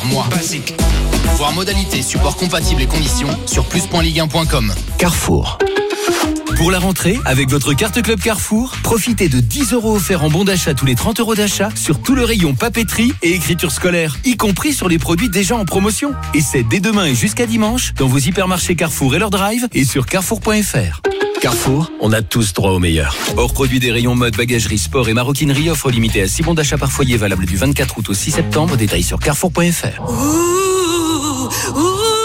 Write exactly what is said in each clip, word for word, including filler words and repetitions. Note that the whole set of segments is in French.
Moi, basique. Voir modalité, support compatible et conditions sur plus point ligue un point com. Carrefour. Pour la rentrée, avec votre carte Club Carrefour, profitez de dix euros offerts en bon d'achat tous les trente euros d'achat sur tout le rayon papeterie et écriture scolaire, y compris sur les produits déjà en promotion. Et c'est dès demain et jusqu'à dimanche dans vos hypermarchés Carrefour et leur drive et sur carrefour point f r. Carrefour, on a tous droit au meilleur. Hors produit des rayons mode, bagagerie, sport et maroquinerie, offre limitée à six bons d'achat par foyer valable du vingt-quatre août au six septembre. Détails sur carrefour point f r. Ouh, ouh.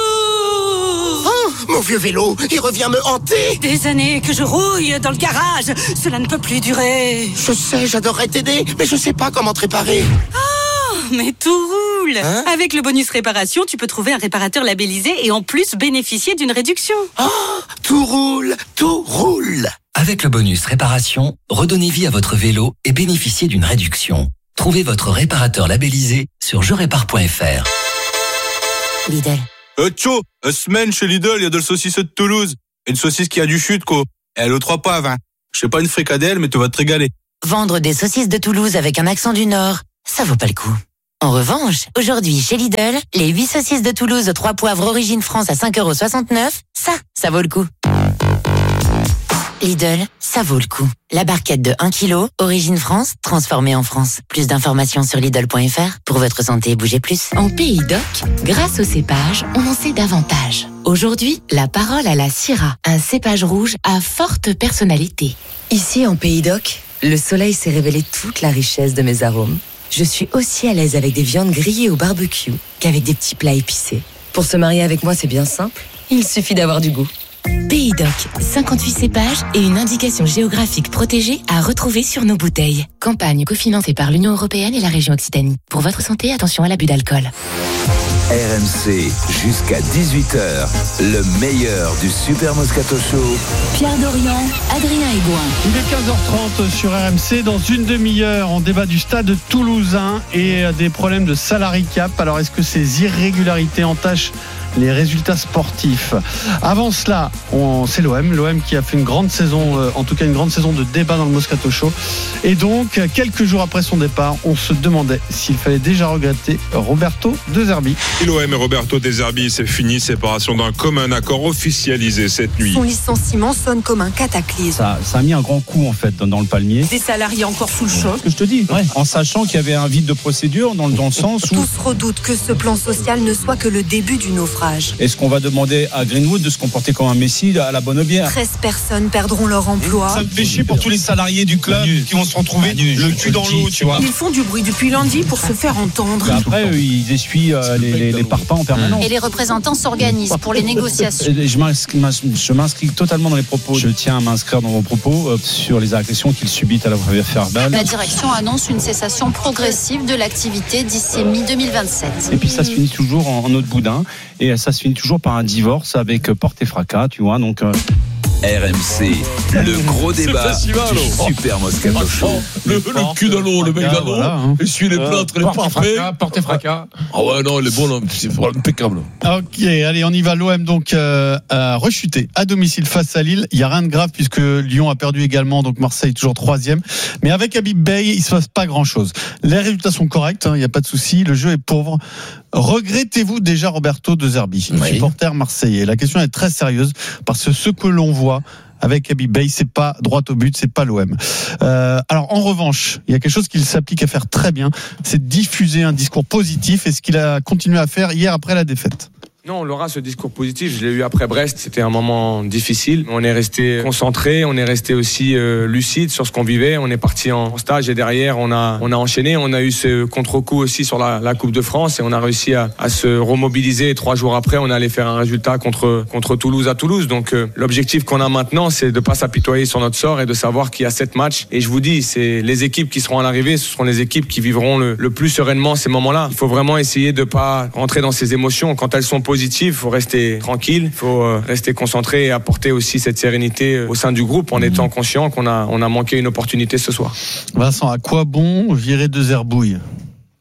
Mon vieux vélo, il revient me hanter. Des années que je rouille dans le garage. Cela ne peut plus durer. Je sais, j'adorerais t'aider, mais je sais pas comment te réparer. Oh, mais tout roule. Hein? Avec le bonus réparation, tu peux trouver un réparateur labellisé et en plus bénéficier d'une réduction. Oh, tout roule, tout roule. Avec le bonus réparation, redonnez vie à votre vélo et bénéficiez d'une réduction. Trouvez votre réparateur labellisé sur je répare point f r. Lidl. Euh, tcho, une semaine chez Lidl, il y a de la saucisse de Toulouse. Une saucisse qui a du chute, quoi. Elle est aux trois poivres, hein. Je sais pas une fricadelle, mais tu vas te régaler. Vendre des saucisses de Toulouse avec un accent du Nord, ça vaut pas le coup. En revanche, aujourd'hui, chez Lidl, les huit saucisses de Toulouse aux trois poivres origine France à cinq euros soixante-neuf, ça, ça vaut le coup. Lidl, ça vaut le coup. La barquette de un kilo, origine France, transformée en France. Plus d'informations sur Lidl point f r. Pour votre santé, bougez plus. En Pays d'Oc, grâce au cépage, on en sait davantage. Aujourd'hui, la parole à la Syrah, un cépage rouge à forte personnalité. Ici, en Pays d'Oc, le soleil s'est révélé toute la richesse de mes arômes. Je suis aussi à l'aise avec des viandes grillées au barbecue qu'avec des petits plats épicés. Pour se marier avec moi, c'est bien simple. Il suffit d'avoir du goût. Pays d'Oc, cinquante-huit cépages et une indication géographique protégée à retrouver sur nos bouteilles. Campagne cofinancée par l'Union européenne et la région Occitanie. Pour votre santé, attention à l'abus d'alcool. R M C, jusqu'à dix-huit heures, le meilleur du Super Moscato Show. Pierre Dorian, Adrien Aigouin. Il est quinze heures trente sur R M C. Dans une demi-heure, on débat du stade toulousain et des problèmes de salary cap. Alors, est-ce que ces irrégularités entachent les résultats sportifs? Avant cela, on, c'est l'O M, l'O M qui a fait une grande saison, euh, en tout cas une grande saison de débat dans le Moscato Show. Et donc, quelques jours après son départ, on se demandait s'il fallait déjà regretter Roberto De Zerbi. Et l'O M et Roberto De Zerbi, c'est fini, séparation d'un commun accord officialisé cette nuit. Son licenciement sonne comme un cataclysme. Ça, ça a mis un grand coup en fait dans le palmier. Des salariés encore sous le choc. Je te dis, ouais, en sachant qu'il y avait un vide de procédure dans, dans le sens où... Tous redoutent que ce plan social ne soit que le début du naufrage. Est-ce qu'on va demander à Greenwood de se comporter comme un Messi à la bonne bière? treize personnes perdront leur emploi. Ça me fait chier pour tous les salariés du club Manu. qui vont se retrouver Manu, le cul dans l'eau, tu vois. Ils font du bruit depuis lundi pour se faire entendre. Et après, eux, ils essuient euh, les, les, les parpaings en permanence. Et les représentants s'organisent pour les négociations. Je m'inscris, je m'inscris totalement dans les propos. Je tiens à m'inscrire dans vos propos euh, sur les agressions qu'ils subissent à la verbale. La direction annonce une cessation progressive de l'activité d'ici mi deux mille vingt-sept. Et puis ça se finit toujours en, en eau de boudin. Et ça se finit toujours par un divorce avec porte et fracas, tu vois. Donc. Euh... R M C, le gros débat festival, du oh. Super Moscato oh, Show. Le, le cul dans l'eau, le mec dans l'eau, voilà, hein. Essuie les plâtres, euh, les parfaits. Porte et fracas. Ah ouais, non, il est bon, c'est impeccable. Ok, allez, on y va. L'O M donc euh, a rechuté à domicile face à Lille. Il n'y a rien de grave puisque Lyon a perdu également, donc Marseille toujours troisième. Mais avec Habib Beye, il ne se passe pas grand-chose. Les résultats sont corrects, il hein, n'y a pas de souci. Le jeu est pauvre. Regrettez-vous déjà Roberto De Zerbi, oui. supporter marseillais? La question est très sérieuse parce que ce que l'on voit avec Habib Beye, c'est pas droit au but, c'est pas l'O M. Euh, alors en revanche, il y a quelque chose qu'il s'applique à faire très bien, c'est diffuser un discours positif, et ce qu'il a continué à faire hier après la défaite. Non, on l'aura, ce discours positif. Je l'ai eu après Brest. C'était un moment difficile. On est resté concentré. On est resté aussi euh, lucide sur ce qu'on vivait. On est parti en stage et derrière, on a, on a enchaîné. On a eu ce contre-coup aussi sur la, la Coupe de France et on a réussi à, à se remobiliser. Et trois jours après, on allait faire un résultat contre, contre Toulouse à Toulouse. Donc, euh, l'objectif qu'on a maintenant, c'est de pas s'apitoyer sur notre sort et de savoir qu'il y a sept matchs. Et je vous dis, c'est les équipes qui seront à l'arrivée. Ce seront les équipes qui vivront le, le plus sereinement ces moments-là. Il faut vraiment essayer de pas rentrer dans ces émotions. Quand elles sont positives, il faut rester tranquille, il faut rester concentré et apporter aussi cette sérénité au sein du groupe en mmh. étant conscient qu'on a, on a manqué une opportunité ce soir. Vincent, à quoi bon virer De Zerbi?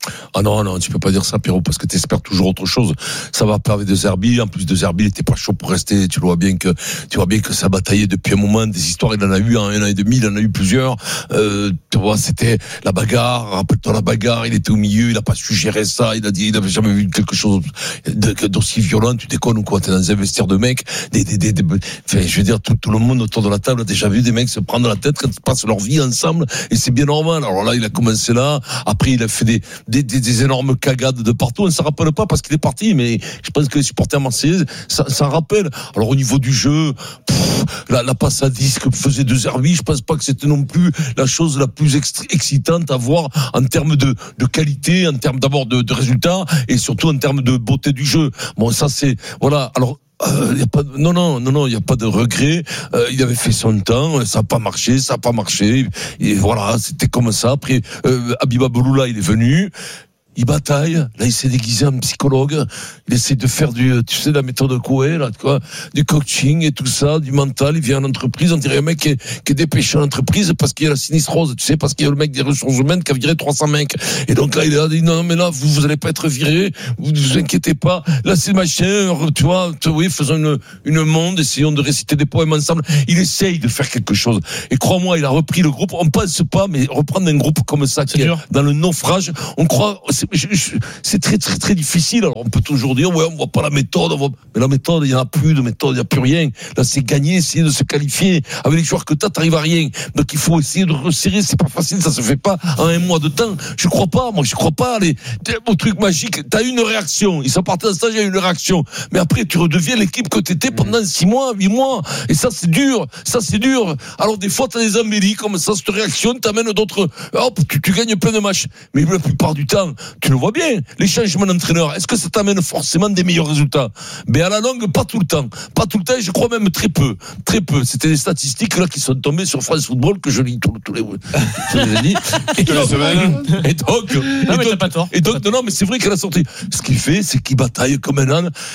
Ah non, non, tu peux pas dire ça, Pierrot, parce que t'espères toujours autre chose. Ça va perdre De Zerbi. En plus, De Zerbi, il était pas chaud pour rester. Tu vois bien que, tu vois bien que ça bataillait depuis un moment. Des histoires, il en a eu en un an et demi, il en a eu plusieurs. Euh, tu vois, c'était la bagarre. Rappelle-toi la bagarre. Il était au milieu, il a pas su gérer ça. Il a dit, il avait jamais vu quelque chose de, d'aussi violent. Tu déconnes ou quoi? T'es dans un vestiaire de mecs. Des, des, des, des, enfin, je veux dire, tout, tout le monde autour de la table a déjà vu des mecs se prendre la tête quand ils passent leur vie ensemble. Et c'est bien normal. Alors là, il a commencé là. Après, il a fait des, Des, des, des énormes cagades de partout. On ne s'en rappelle pas parce qu'il est parti, mais je pense que les supporters marseillais ça, ça rappelle. Alors au niveau du jeu, pff, la, la passe à disque que faisait De Zerbi, je pense pas que c'était non plus la chose la plus extra- excitante à voir en termes de, de qualité, en termes d'abord de, de résultats et surtout en termes de beauté du jeu. Bon, ça c'est voilà. Alors. Euh, y a pas de, non non non non il y a pas de regret. Euh, il avait fait son temps, ça a pas marché, ça a pas marché et voilà, c'était comme ça. Après euh, Habiba Bouloula, il est venu. Il bataille, là il s'est déguisé en psychologue, il essaie de faire du, tu sais, la méthode Coué, là, quoi, du coaching et tout ça, du mental. Il vient en entreprise, on dirait un mec qui est, qui est dépêché en entreprise parce qu'il y a la sinistrose, tu sais, parce qu'il y a le mec des ressources humaines qui a viré trois cents mecs. Et donc là il a dit non mais là vous vous allez pas être viré, vous ne vous inquiétez pas. Là c'est machin, tu vois, tu, oui, faisons une une monde, essayons de réciter des poèmes ensemble. Il essaye de faire quelque chose. Et crois-moi, il a repris le groupe. On pense pas, mais reprendre un groupe comme ça qui est dans le naufrage, on croit. C'est, Je, je, c'est très très très difficile. Alors on peut toujours dire ouais on voit pas la méthode, on voit... mais la méthode il y en a plus de méthode, il y a plus rien. Là c'est gagner, essayer de se qualifier. Avec les joueurs que t'as, t'arrives à rien. Donc il faut essayer de resserrer. C'est pas facile, ça se fait pas en un mois de temps. Je crois pas, moi je crois pas. Les au truc magique, t'as une réaction. Ils sont partis en stage, il y a une réaction. Mais après tu redeviens l'équipe que t'étais pendant six mois, huit mois. Et ça c'est dur, ça c'est dur. Alors des fois t'as des embellis comme ça, cette réaction t'amène d'autres. Hop, tu, tu gagnes plein de matchs. Mais la plupart du temps, tu le vois bien, les changements d'entraîneur, est-ce que ça t'amène forcément des meilleurs résultats? Mais à la longue, pas tout le temps. Pas tout le temps, je crois même très peu. Très peu. C'était des statistiques là qui sont tombées sur France Football que je lis tous, tous les tous les dit. Et donc, et donc, non, mais t'as pas tort. Et donc, non, non, mais c'est vrai qu'elle a sorti. Ce qu'il fait, c'est qu'il bataille comme un âne.